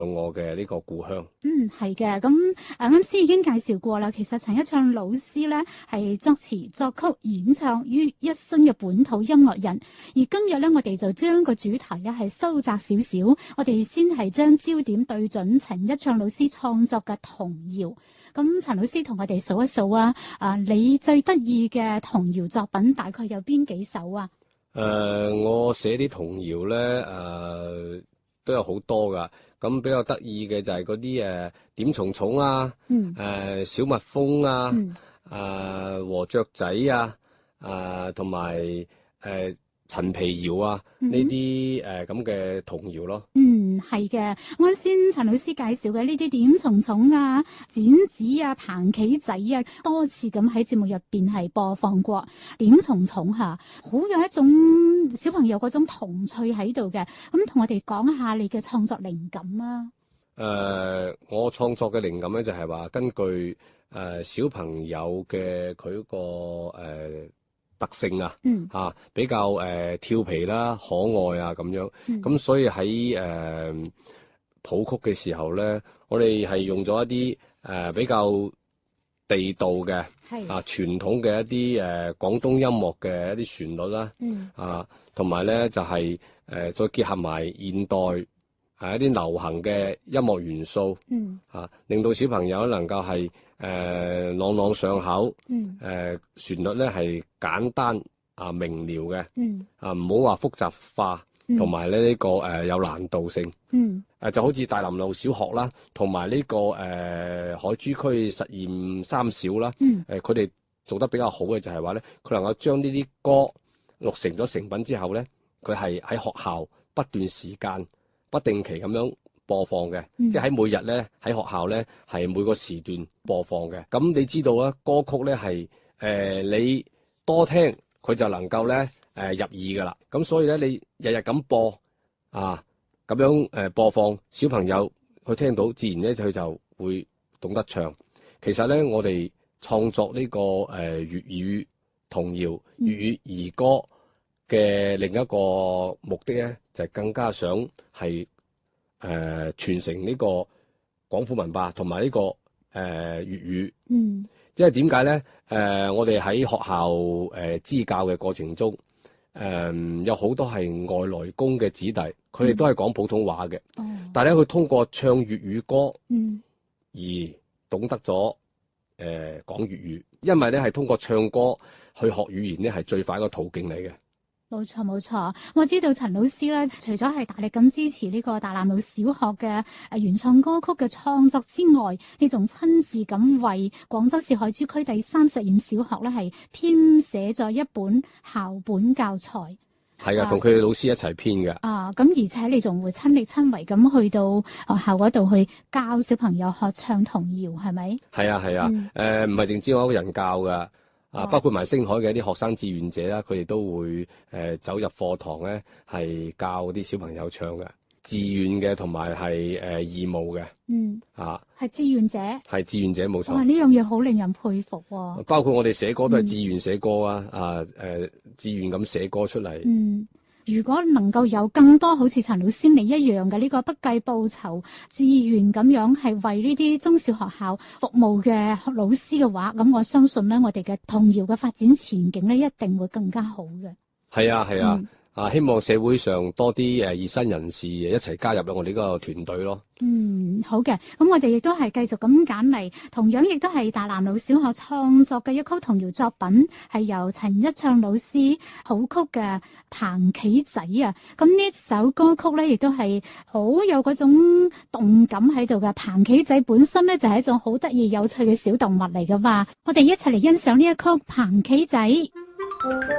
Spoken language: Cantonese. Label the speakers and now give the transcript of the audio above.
Speaker 1: 我嘅呢個故鄉。
Speaker 2: 係嘅。咁啱先已經介紹過啦。其實陳一暢老師咧係作詞作曲演唱於一身嘅本土音樂人。而今日咧，我哋就將個主題咧係收窄少少，我哋先係將焦點對準陳一暢老師創作嘅童謠。咁陳老師同我哋數一數啊，你最得意嘅童謠作品大概有邊幾首啊？
Speaker 1: 我寫啲童謠咧，都有好多噶。咁比較得意嘅就係嗰啲點蟲蟲啊，小蜜蜂啊，和雀仔啊，同埋陳皮謠啊，呢啲咁嘅童謠咯。
Speaker 2: 係嘅。啱先陳老師介紹嘅呢啲點蟲蟲啊、剪紙啊、蟛蜞仔啊，多次咁喺節目入邊係播放過。點蟲蟲好有一種小朋友嗰種童趣喺度嘅。咁同我哋講下你嘅創作靈感啊。
Speaker 1: 我創作嘅靈感咧就係話根據小朋友嘅佢個特性啊，比較調皮啦、可愛啊咁樣。咁所以喺譜曲嘅時候咧，我哋係用咗一啲比較地道嘅傳統嘅一啲廣東音樂嘅一啲旋律啦，同埋咧就係再結合埋現代一啲流行嘅音樂元素，令到小朋友能夠係朗朗上口，旋律咧係簡單明瞭嘅，唔好話複雜化，同埋咧呢個有難度性，就好似大林路小學啦，同埋呢個海珠區實驗三小啦，佢哋做得比較好嘅就係話咧，佢能夠將呢啲歌錄成咗成品之後咧，佢係喺學校不斷時間不定期咁樣播放嘅，即係喺每日咧喺學校咧係每個時段播放嘅。咁你知道啦，歌曲咧係你多聽佢就能夠咧入耳噶啦。咁所以咧你日日咁播咁樣播放，小朋友佢聽到自然咧佢就會懂得唱。其實咧我哋創作呢個粵語童謠、粵語兒歌嘅另一個目的咧，就係更加想係傳承呢個廣府文化同埋呢個粵語。因為點解咧？我哋喺學校支教嘅過程中，有好多係外來工嘅子弟，佢哋都係講普通話嘅，但係咧佢通過唱粵語歌而懂得咗講粵語，因為咧係通過唱歌去學語言咧係最快一個途徑嚟嘅。
Speaker 2: 冇錯冇錯，我知道陳老師咧，除咗係大力咁支持呢個大南路小學嘅原創歌曲嘅創作之外，你仲親自咁為廣州市海珠區第3實驗小學咧係編寫咗一本校本教材。
Speaker 1: 係啊，同佢哋老師一齊編嘅。
Speaker 2: 咁而且你仲會親力親為咁去到學校嗰度去教小朋友學唱童謠，係咪？係啊，
Speaker 1: 唔係淨止我一個人教噶。包括埋星海嘅啲學生志願者啦，佢哋都會走入課堂咧，係教啲小朋友唱嘅，自願嘅同埋係義務嘅。
Speaker 2: 係志願者。係
Speaker 1: 志願者冇錯。
Speaker 2: 呢樣嘢好令人佩服喎。
Speaker 1: 包括我哋寫歌都係自願寫歌自願咁寫歌出嚟。
Speaker 2: 如果能夠有更多好似陳老師你一樣嘅呢個不計報酬、自願咁樣係為呢啲中小學校服務嘅老師嘅話，咁我相信咧，我哋嘅童謠嘅發展前景咧，一定會更加好嘅。
Speaker 1: 係啊，希望社會上多啲熱心人士一齊加入我哋呢個團隊咯。
Speaker 2: 好嘅，咁我哋亦都係繼續咁揀嚟，同樣亦都係大南路小學創作嘅一曲童謠作品，係由陳一暢老師譜曲嘅《蟛蜞仔》啊。咁呢首歌曲咧，亦都係好有嗰種動感喺度嘅。蟛蜞仔本身咧就係一種好得意有趣嘅小動物嚟噶嘛，我哋一齊嚟欣賞呢一曲《蟛蜞仔》。